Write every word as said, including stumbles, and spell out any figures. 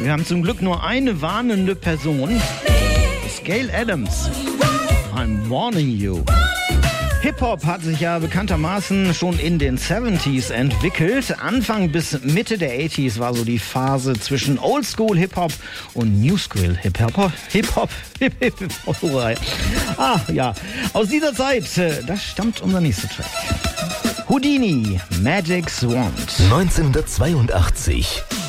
Wir haben zum Glück nur eine warnende Person. Scale Adams. I'm warning you. Hip-Hop hat sich ja bekanntermaßen schon in den siebziger entwickelt. Anfang bis Mitte der achtziger war so die Phase zwischen Oldschool-Hip-Hop und New-School-Hip-Hop. Hip-Hop, Hip-Hop. Ah, ja. Aus dieser Zeit, das stammt unser nächster Track. Houdini, Magic's Wand. neunzehnhundertzweiundachtzig.